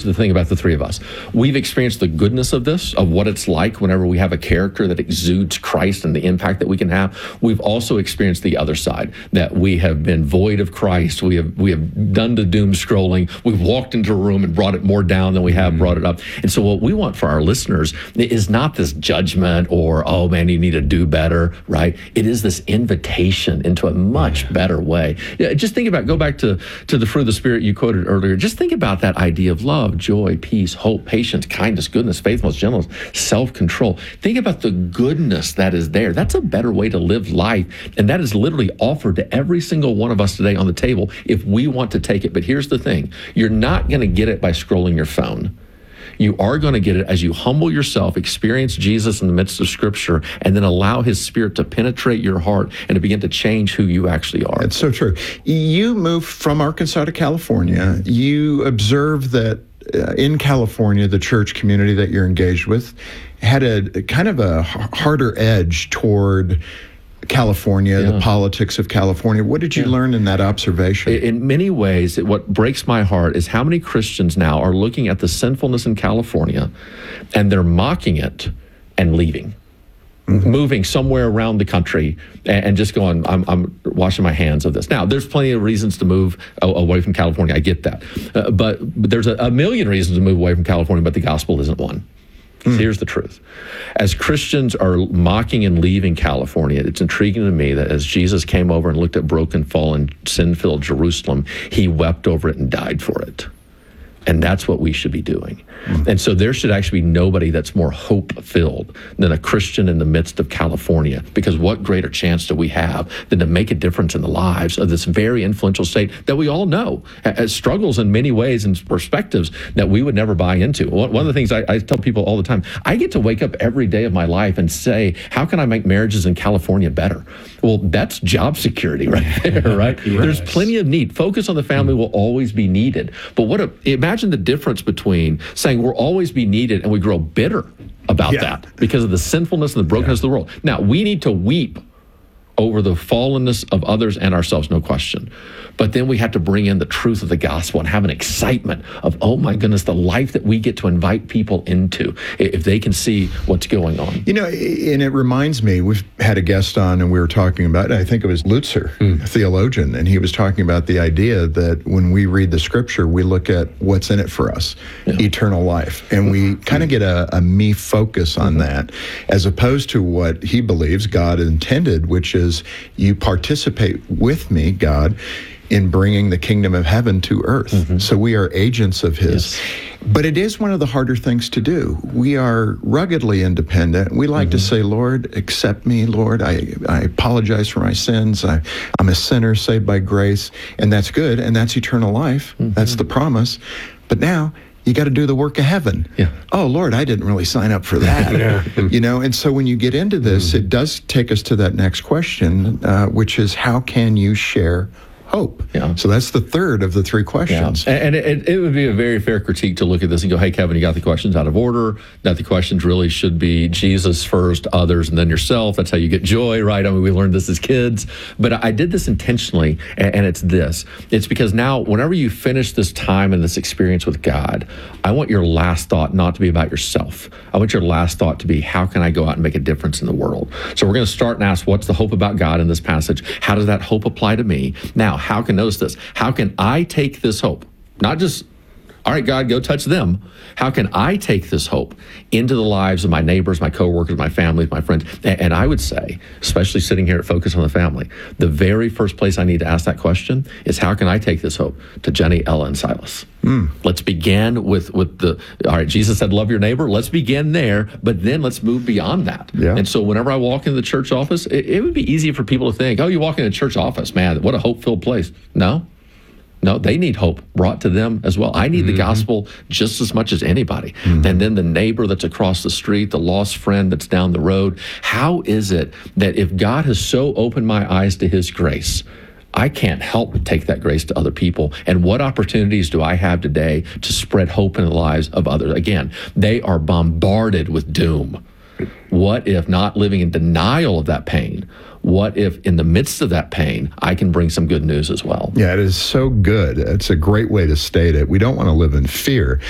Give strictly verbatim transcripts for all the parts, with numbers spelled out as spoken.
the thing about the three of us. We've experienced the goodness of this, of what it's like whenever we have a character that exudes Christ and the impact that we can have. We've also experienced the other side, that we have been void of Christ. We have we have done the doom scrolling. We've walked into a room and brought it more down than we have mm. brought it up. And so what we want for our listeners is not this judgment or, oh man, you need to do better, right? It is this invitation into a much yeah. better way. Yeah, just think about, go back to, to the fruit of the Spirit you quoted earlier. Just think about that idea of love, joy, peace, hope, patience, kindness, goodness, faithfulness, gentleness, self-control. Think about the goodness that is there. That's a better way to live life. And that is literally offered to every single one of us today on the table if we want to take it. But here's the thing. You're not going to get it by scrolling your phone. You are going to get it as you humble yourself, experience Jesus in the midst of Scripture, and then allow His Spirit to penetrate your heart and to begin to change who you actually are. It's so true. You moved from Arkansas to California. You observed that uh, in California, the church community that you're engaged with had a kind of a harder edge toward California, yeah. the politics of California. What did you yeah. learn in that observation? In many ways, what breaks my heart is how many Christians now are looking at the sinfulness in California and they're mocking it and leaving. Mm-hmm. Moving somewhere around the country and just going, I'm, I'm washing my hands of this. Now, there's plenty of reasons to move away from California. I get that. Uh, but, but there's a, a million reasons to move away from California, but the gospel isn't one. Mm. Here's the truth. As Christians are mocking and leaving California, it's intriguing to me that as Jesus came over and looked at broken, fallen, sin-filled Jerusalem, He wept over it and died for it. And that's what we should be doing. Mm. And so there should actually be nobody that's more hope-filled than a Christian in the midst of California, because what greater chance do we have than to make a difference in the lives of this very influential state that we all know has struggles in many ways and perspectives that we would never buy into. One of the things I, I tell people all the time, I get to wake up every day of my life and say, how can I make marriages in California better? Well, that's job security right there, right? Yes. There's plenty of need. Focus on the family will always be needed. But what a, imagine the difference between saying we'll always be needed and we grow bitter about yeah. that because of the sinfulness and the brokenness yeah. of the world. Now, we need to weep over the fallenness of others and ourselves, no question. But then we have to bring in the truth of the gospel and have an excitement of, oh my goodness, the life that we get to invite people into if they can see what's going on. You know, and it reminds me, we've had a guest on and we were talking about, I think it was Lutzer, mm. a theologian, and he was talking about the idea that when we read the Scripture, we look at what's in it for us, yeah. eternal life. And we kind of get a, a me focus on mm-hmm. that, as opposed to what he believes God intended, which is you participate with me, God, in bringing the kingdom of heaven to earth. Mm-hmm. So we are agents of His. Yes. But it is one of the harder things to do. We are ruggedly independent. We like mm-hmm. to say, Lord, accept me, Lord. I, I apologize for my sins. I, I'm a sinner saved by grace. And that's good. And that's eternal life. Mm-hmm. That's the promise. But now, you got to do the work of heaven. Yeah. Oh, Lord, I didn't really sign up for that. yeah. You know, and so when you get into this, mm. it does take us to that next question, uh, which is how can you share hope? Yeah. So that's the third of the three questions. Yeah. And it, it would be a very fair critique to look at this and go, hey, Kevin, you got the questions out of order. That the questions really should be Jesus first, others, and then yourself. That's how you get joy, right? I mean, we learned this as kids. But I did this intentionally, and, and it's this. It's because now, whenever you finish this time and this experience with God, I want your last thought not to be about yourself. I want your last thought to be, how can I go out and make a difference in the world? So we're going to start and ask, what's the hope about God in this passage? How does that hope apply to me? Now, how can, notice this, how can I take this hope? Not just, all right, God, go touch them. How can I take this hope into the lives of my neighbors, my coworkers, my family, my friends? And, and I would say, especially sitting here at Focus on the Family, the very first place I need to ask that question is, how can I take this hope to Jenny, Ella, and Silas? Mm. Let's begin with, with the, all right, Jesus said, love your neighbor. Let's begin there, but then let's move beyond that. Yeah. And so whenever I walk into the church office, it, it would be easy for people to think, oh, you walk into a church office, man, what a hope-filled place. No. No, they need hope brought to them as well. I need mm-hmm. the gospel just as much as anybody. Mm-hmm. And then the neighbor that's across the street, the lost friend that's down the road. How is it that if God has so opened my eyes to His grace, I can't help but take that grace to other people? And what opportunities do I have today to spread hope in the lives of others? Again, they are bombarded with doom. What if, not living in denial of that pain, what if in the midst of that pain, I can bring some good news as well? Yeah, it is so good. It's a great way to state it. We don't want to live in fear.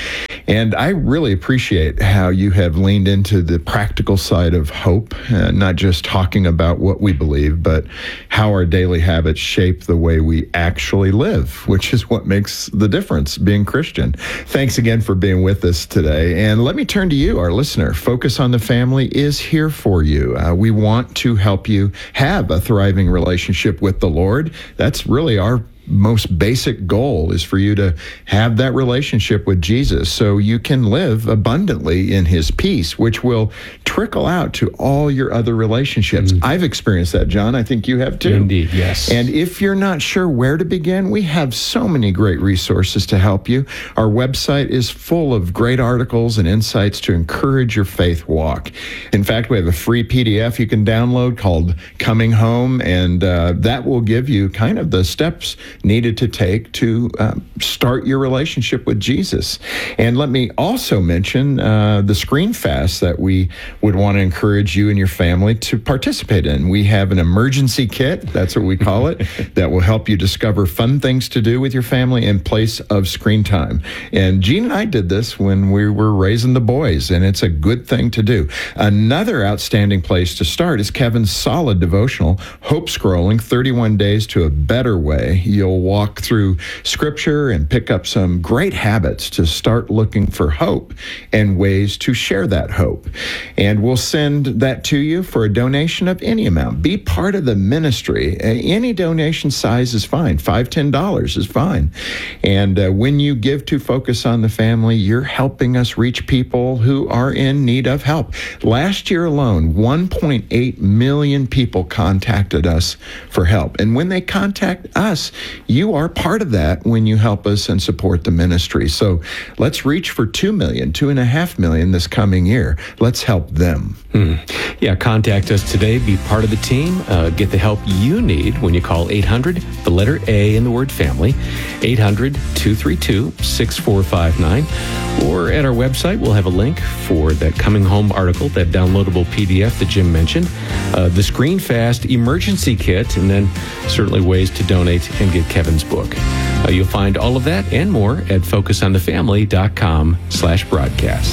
And I really appreciate how you have leaned into the practical side of hope, uh, not just talking about what we believe, but how our daily habits shape the way we actually live, which is what makes the difference being Christian. Thanks again for being with us today. And let me turn to you, our listener. Focus on the Family is here for you. Uh, we want to help you have a thriving relationship with the Lord. That's really our most basic goal, is for you to have that relationship with Jesus so you can live abundantly in his peace, which will trickle out to all your other relationships. Mm. I've experienced that, John. I think you have too. Indeed, yes. And if you're not sure where to begin, we have so many great resources to help you. Our website is full of great articles and insights to encourage your faith walk. In fact, we have a free P D F you can download called Coming Home, and uh, that will give you kind of the steps needed to take to uh, start your relationship with Jesus. And let me also mention uh, the Screen Fast that we would want to encourage you and your family to participate in. We have an emergency kit, that's what we call it, that will help you discover fun things to do with your family in place of screen time. And Jean and I did this when we were raising the boys, and it's a good thing to do. Another outstanding place to start is Kevin's solid devotional, Hope Scrolling, thirty-one Days to a Better Way. You'll walk through Scripture and pick up some great habits to start looking for hope and ways to share that hope. And we'll send that to you for a donation of any amount. Be part of the ministry. Any donation size is fine. Five dollars, ten dollars is fine. And uh, when you give to Focus on the Family, you're helping us reach people who are in need of help. Last year alone, one point eight million people contacted us for help. And when they contact us, you are part of that when you help us and support the ministry. So let's reach for two million, two and a half million this coming year. Let's help them. Hmm. Yeah, contact us today. Be part of the team. Uh, get the help you need when you call eight hundred, the letter A in the word family, eight hundred, two three two, six four five nine. Or at our website, we'll have a link for that Coming Home article, that downloadable P D F that Jim mentioned, uh, the Screen Fast emergency kit, and then certainly ways to donate and get Kevin's book. Uh, you'll find all of that and more at focus on the family dot com slash broadcast.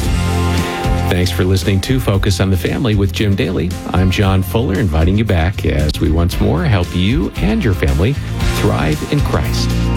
Thanks for listening to Focus on the Family with Jim Daly. I'm John Fuller, inviting you back as we once more help you and your family thrive in Christ.